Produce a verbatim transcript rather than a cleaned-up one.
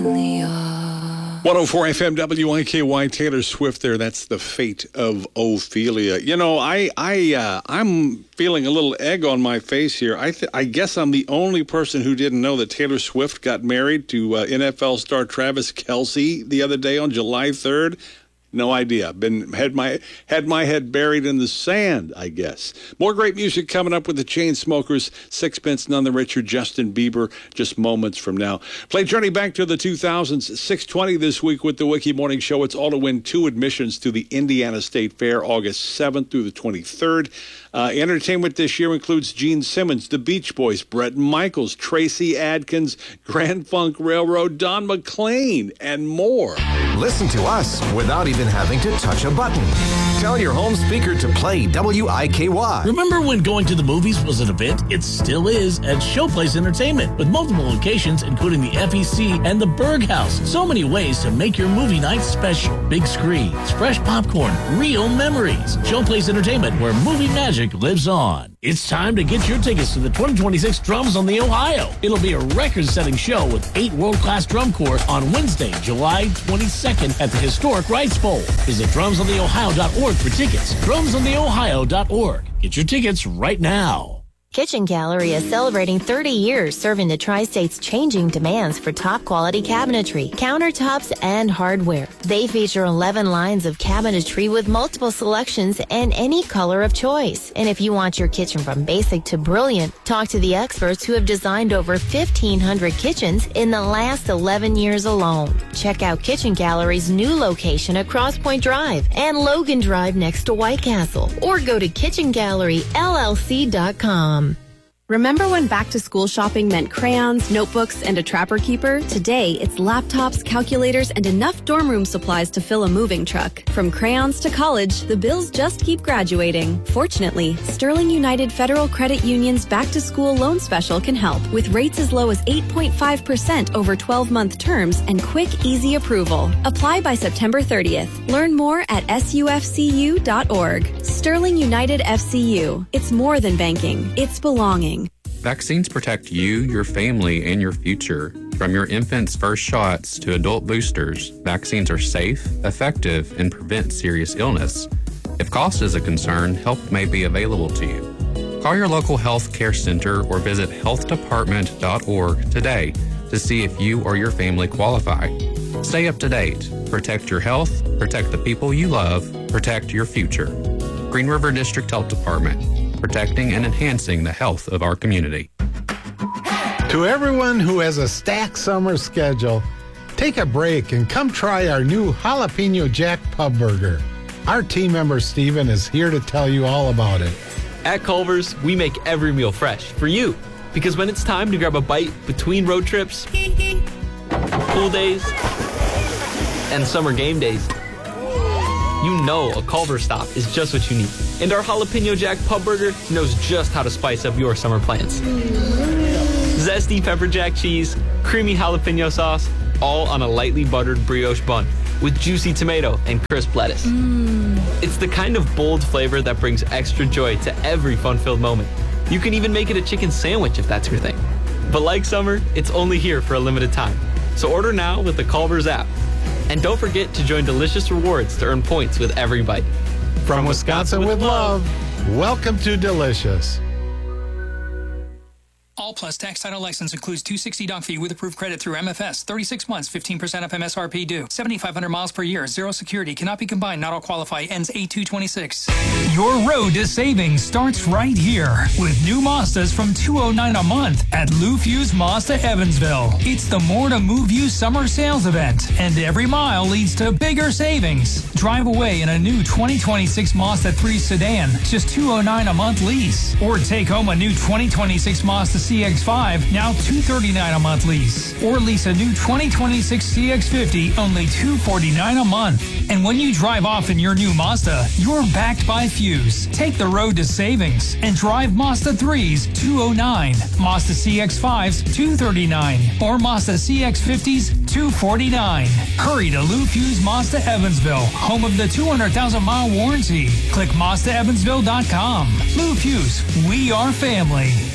one oh four F M W I K Y, Taylor Swift there. That's The Fate of Ophelia. You know, I, I, uh, I'm feeling a little egg on my face here. I, th- I guess I'm the only person who didn't know that Taylor Swift got married to uh, N F L star Travis Kelce the other day on July third. No idea. Been had my had my head buried in the sand, I guess. More great music coming up with the Chainsmokers, Sixpence None the Richer, Justin Bieber, just moments from now. Play Journey back to the two thousands, six twenty this week with the Wiki Morning Show. It's all to win two admissions to the Indiana State Fair, August seventh through the twenty-third. Uh, entertainment this year includes Gene Simmons, the Beach Boys, Bret Michaels, Tracy Adkins, Grand Funk Railroad, Don McLean, and more. Listen to us without even having to touch a button. Tell your home speaker to play W I K Y. Remember when going to the movies was an event? It still is at Showplace Entertainment, with multiple locations, including the F E C and the Berg House. So many ways to make your movie night special. Big screens, fresh popcorn, real memories. Showplace Entertainment, where movie magic lives on. It's time to get your tickets to the twenty twenty-six Drums on the Ohio. It'll be a record-setting show with eight world-class drum corps on Wednesday, July twenty-second at the historic Rice Bowl. Visit drums on the ohio dot org for tickets. drums on the ohio dot org. Get your tickets right now. Kitchen Gallery is celebrating thirty years serving the Tri-State's changing demands for top-quality cabinetry, countertops, and hardware. They feature eleven lines of cabinetry with multiple selections and any color of choice. And if you want your kitchen from basic to brilliant, talk to the experts who have designed over fifteen hundred kitchens in the last eleven years alone. Check out Kitchen Gallery's new location at Cross Point Drive and Logan Drive next to White Castle, or go to kitchen gallery L L C dot com. Remember when back-to-school shopping meant crayons, notebooks, and a Trapper Keeper? Today, it's laptops, calculators, and enough dorm room supplies to fill a moving truck. From crayons to college, the bills just keep graduating. Fortunately, Sterling United Federal Credit Union's back-to-school loan special can help, with rates as low as eight point five percent over twelve-month terms and quick, easy approval. Apply by September thirtieth. Learn more at S U F C U dot org. Sterling United F C U. It's more than banking. It's belonging. Vaccines protect you, your family, and your future. From your infant's first shots to adult boosters, vaccines are safe, effective, and prevent serious illness. If cost is a concern, help may be available to you. Call your local health care center or visit health department dot org today to see if you or your family qualify. Stay up to date. Protect your health, protect the people you love, protect your future. Green River District Health Department, protecting and enhancing the health of our community. To everyone who has a stacked summer schedule, take a break and come try our new Jalapeno Jack Pub Burger. Our team member Steven is here to tell you all about it. At Culver's, we make every meal fresh for you. Because when it's time to grab a bite between road trips, pool days, and summer game days, you know a Culver's stop is just what you need. And our Jalapeno Jack Pub Burger knows just how to spice up your summer plans. Zesty pepper jack cheese, creamy jalapeno sauce, all on a lightly buttered brioche bun with juicy tomato and crisp lettuce. Mm. It's the kind of bold flavor that brings extra joy to every fun-filled moment. You can even make it a chicken sandwich if that's your thing. But like summer, it's only here for a limited time. So order now with the Culver's app. And don't forget to join Delicious Rewards to earn points with every bite. From, From Wisconsin, Wisconsin with, with love, love, welcome to Delicious. All Plus tax title license includes two hundred sixty dollars doc fee with approved credit through M F S. thirty-six months, fifteen percent of M S R P due. seventy-five hundred miles per year. Zero security. Cannot be combined. Not all qualify. Ends eight two twenty-six. Your road to savings starts right here with new Mazdas from two hundred nine dollars a month at Lou Fuse Mazda Evansville. It's the More to Move You summer sales event, and every mile leads to bigger savings. Drive away in a new twenty twenty-six Mazda three sedan, just two hundred nine dollars a month lease. Or take home a new twenty twenty-six Mazda C X five, now two hundred thirty-nine dollars a month lease. Or lease a new twenty twenty-six C X fifty, only two hundred forty-nine dollars a month. And when you drive off in your new Mazda, you're backed by Fuse. Take the road to savings and drive Mazda threes two hundred nine, Mazda C X fives two hundred thirty-nine, or Mazda C X fifties two hundred forty-nine. Hurry to Lou Fuse Mazda Evansville, home of the two hundred thousand mile warranty. Click Mazda Evansville dot com. Lou Fuse, we are family.